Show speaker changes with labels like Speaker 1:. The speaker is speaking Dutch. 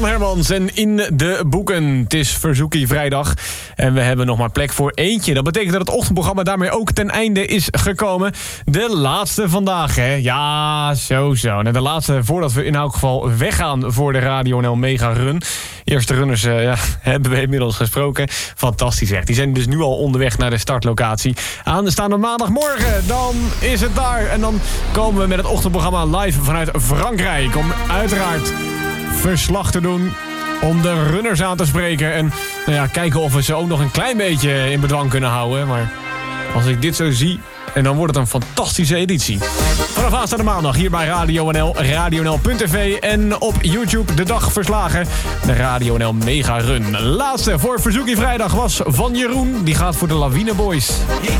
Speaker 1: Ron Hermans en In de Boeken. Het is Verzoekie vrijdag en we hebben nog maar plek voor eentje. Dat betekent dat het ochtendprogramma daarmee ook ten einde is gekomen. De laatste vandaag, hè? Ja, zo. De laatste voordat we in elk geval weggaan voor de Radio NL Mega Run. Eerste runners hebben we inmiddels gesproken. Fantastisch echt. Die zijn dus nu al onderweg naar de startlocatie. Aanstaande maandagmorgen, dan is het daar. En dan komen we met het ochtendprogramma live vanuit Frankrijk. Om uiteraard verslag te doen, om de runners aan te spreken. En kijken of we ze ook nog een klein beetje in bedwang kunnen houden. Maar als ik dit zo zie, en dan wordt het een fantastische editie. Vanaf aanstaande maandag hier bij Radio NL, radionl.tv en op YouTube de dag verslagen. De Radio NL Mega Run. Laatste voor Verzoekie vrijdag was van Jeroen. Die gaat voor de Lawine Boys.